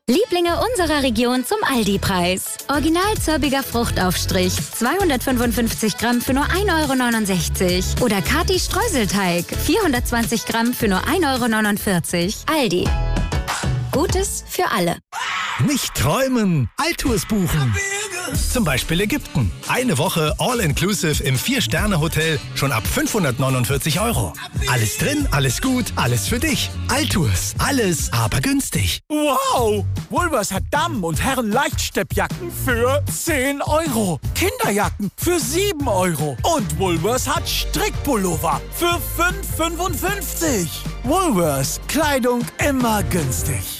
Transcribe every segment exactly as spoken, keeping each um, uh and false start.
Lieblinge unserer Region zum Aldi-Preis. Original zirbiger Fruchtaufstrich, zweihundertfünfundfünfzig Gramm für nur ein Euro neunundsechzig. Oder Kati Streuselteig, vierhundertzwanzig Gramm für nur ein Euro neunundvierzig. Aldi. Gutes für alle. Nicht träumen, Altours buchen. Zum Beispiel Ägypten. Eine Woche All-Inclusive im Vier-Sterne-Hotel schon ab fünfhundertneunundvierzig Euro. Alles drin, alles gut, alles für dich. Altours. Alles, aber günstig. Wow! Woolworths hat Damen- und Herren-Leichtsteppjacken für zehn Euro. Kinderjacken für sieben Euro. Und Woolworths hat Strickpullover für fünf Euro fünfundfünfzig. Woolworths. Kleidung immer günstig.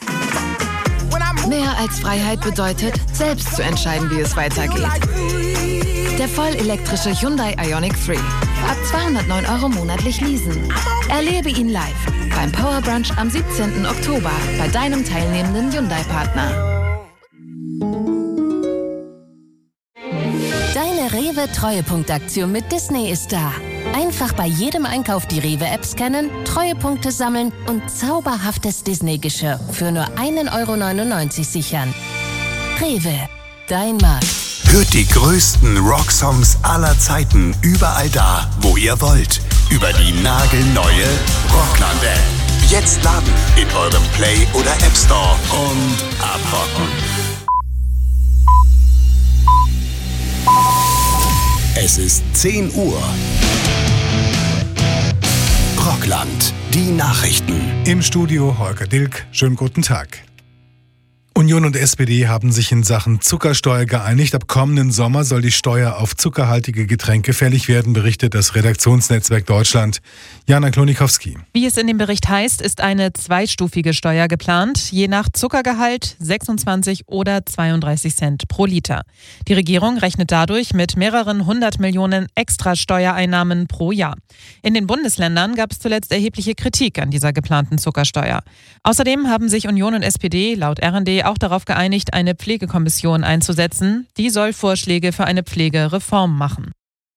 Mehr als Freiheit bedeutet, selbst zu entscheiden, wie es weitergeht. Der vollelektrische Hyundai Ioniq drei. Ab zweihundertneun Euro monatlich leasen. Erlebe ihn live beim Power Brunch am siebzehnten Oktober bei deinem teilnehmenden Hyundai-Partner. Deine Rewe-Treuepunktaktion mit Disney ist da. Einfach bei jedem Einkauf die Rewe-App scannen, Treuepunkte sammeln und zauberhaftes Disney-Geschirr für nur ein Euro neunundneunzig sichern. Rewe, dein Markt. Hört die größten Rocksongs aller Zeiten überall da, wo ihr wollt. Über die nagelneue Rockland-App. Jetzt laden in eurem Play- oder App Store und abrocken. Es ist zehn Uhr. Rockland, die Nachrichten. Im Studio Holger Dilk. Schönen guten Tag. Union und S P D haben sich in Sachen Zuckersteuer geeinigt. Ab kommenden Sommer soll die Steuer auf zuckerhaltige Getränke fällig werden, berichtet das Redaktionsnetzwerk Deutschland. Jana Klonikowski. Wie es in dem Bericht heißt, ist eine zweistufige Steuer geplant, je nach Zuckergehalt sechsundzwanzig oder zweiunddreißig Cent pro Liter. Die Regierung rechnet dadurch mit mehreren hundert Millionen extra Steuereinnahmen pro Jahr. In den Bundesländern gab es zuletzt erhebliche Kritik an dieser geplanten Zuckersteuer. Außerdem haben sich Union und S P D laut R und D auch darauf geeinigt, eine Pflegekommission einzusetzen. Die soll Vorschläge für eine Pflegereform machen.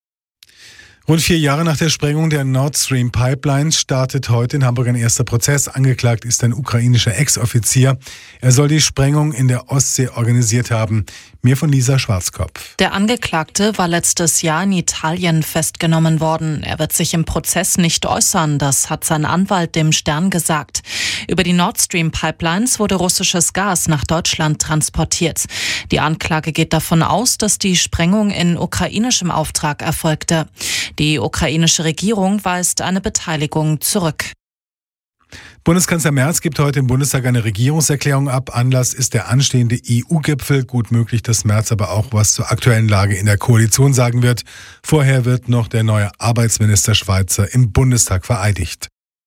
Rund vier Jahre nach der Sprengung der Nord Stream Pipeline startet heute in Hamburg ein erster Prozess. Angeklagt ist ein ukrainischer Ex-Offizier. Er soll die Sprengung in der Ostsee organisiert haben. Mehr von Lisa Schwarzkopf. Der Angeklagte war letztes Jahr in Italien festgenommen worden. Er wird sich im Prozess nicht äußern, das hat sein Anwalt dem Stern gesagt. Über die Nord Stream Pipelines wurde russisches Gas nach Deutschland transportiert. Die Anklage geht davon aus, dass die Sprengung in ukrainischem Auftrag erfolgte. Die ukrainische Regierung weist eine Beteiligung zurück. Bundeskanzler Merz gibt heute im Bundestag eine Regierungserklärung ab. Anlass ist der anstehende E U-Gipfel. Gut möglich, dass Merz aber auch was zur aktuellen Lage in der Koalition sagen wird. Vorher wird noch der neue Arbeitsminister Schweizer im Bundestag vereidigt.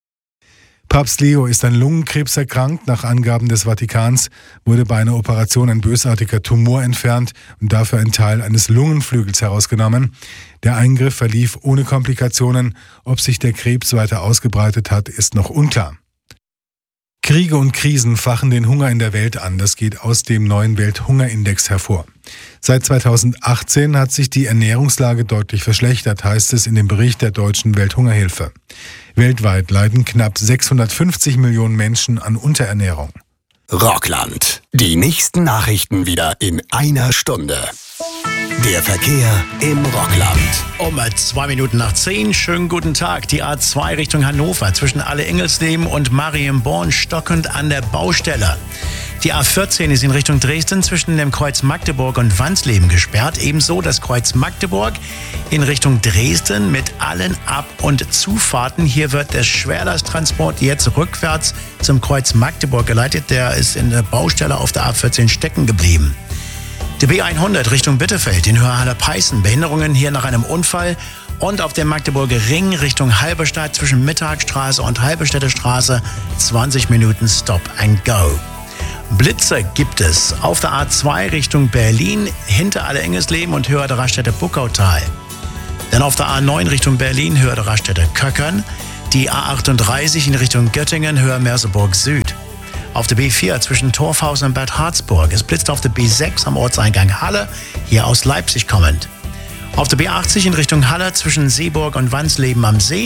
Papst Leo ist an Lungenkrebs erkrankt. Nach Angaben des Vatikans wurde bei einer Operation ein bösartiger Tumor entfernt und dafür ein Teil eines Lungenflügels herausgenommen. Der Eingriff verlief ohne Komplikationen. Ob sich der Krebs weiter ausgebreitet hat, ist noch unklar. Kriege und Krisen fachen den Hunger in der Welt an. Das geht aus dem neuen Welthungerindex hervor. Seit zweitausendachtzehn hat sich die Ernährungslage deutlich verschlechtert, heißt es in dem Bericht der Deutschen Welthungerhilfe. Weltweit leiden knapp sechshundertfünfzig Millionen Menschen an Unterernährung. Rockland. Die nächsten Nachrichten wieder in einer Stunde. Der Verkehr im Rockland. Um zwei Minuten nach zehn, schönen guten Tag. Die A zwei Richtung Hannover zwischen Alle-Ingelsleben und Marienborn stockend an der Baustelle. Die A vierzehn ist in Richtung Dresden zwischen dem Kreuz Magdeburg und Wansleben gesperrt. Ebenso das Kreuz Magdeburg in Richtung Dresden mit allen Ab- und Zufahrten. Hier wird der Schwerlasttransport jetzt rückwärts zum Kreuz Magdeburg geleitet. Der ist in der Baustelle auf der A vierzehn stecken geblieben. Die B hundert Richtung Bitterfeld in Hörhalle-Peißen. Behinderungen hier nach einem Unfall. Und auf dem Magdeburger Ring Richtung Halberstadt zwischen Mittagstraße und Halberstädter Straße zwanzig Minuten Stop and Go. Blitze gibt es auf der A zwei Richtung Berlin hinter Alle-Ingelsleben und Hörder Raststätte Buckautal. Dann auf der A neun Richtung Berlin Hörder Raststätte Köckern. Die A achtunddreißig in Richtung Göttingen Höher Merseburg Süd. Auf der B vier zwischen Torfhausen und Bad Harzburg. Es blitzt auf der B sechs am Ortseingang Halle, hier aus Leipzig kommend. Auf der B achtzig in Richtung Halle zwischen Seeburg und Wansleben am See.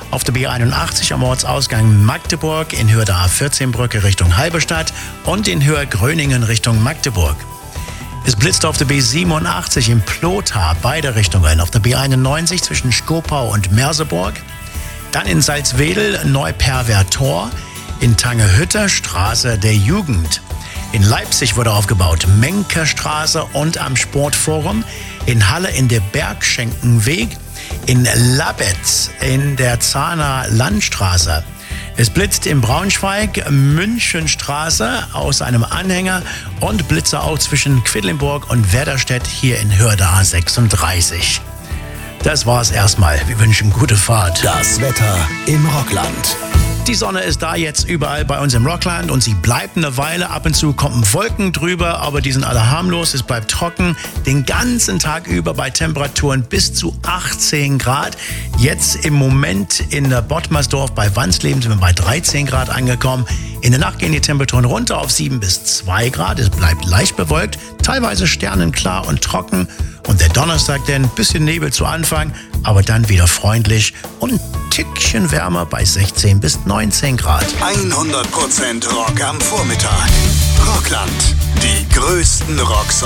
Auf der B einundachtzig am Ortsausgang Magdeburg, in Höhe der A vierzehn Brücke Richtung Halberstadt und in Höhe Gröningen Richtung Magdeburg. Es blitzt auf der B siebenundachtzig in Plotha, beide Richtungen. Auf der B einundneunzig zwischen Skopau und Merseburg. Dann in Salzwedel, Neuperver Tor. In Tangehütte, Straße der Jugend. In Leipzig wurde aufgebaut, Menke-Straße und am Sportforum. In Halle in der Bergschenkenweg. In Labetz in der Zahner Landstraße. Es blitzt in Braunschweig, Münchenstraße aus einem Anhänger und Blitze auch zwischen Quedlinburg und Werderstedt hier in Höhe der A sechsunddreißig. Das war's erstmal. Wir wünschen gute Fahrt. Das Wetter im Rockland. Die Sonne ist da jetzt überall bei uns im Rockland und sie bleibt eine Weile. Ab und zu kommen Wolken drüber, aber die sind alle harmlos. Es bleibt trocken den ganzen Tag über bei Temperaturen bis zu achtzehn Grad. Jetzt im Moment in der Bottmersdorf bei Wansleben sind wir bei dreizehn Grad angekommen. In der Nacht gehen die Temperaturen runter auf sieben bis zwei Grad. Es bleibt leicht bewölkt, teilweise sternenklar und trocken. Und der Donnerstag dann ein bisschen Nebel zu Anfang, aber dann wieder freundlich und ein Tickchen wärmer bei sechzehn bis neunzehn Grad. hundert Prozent Rock am Vormittag. Rockland, die größten Rocksongs.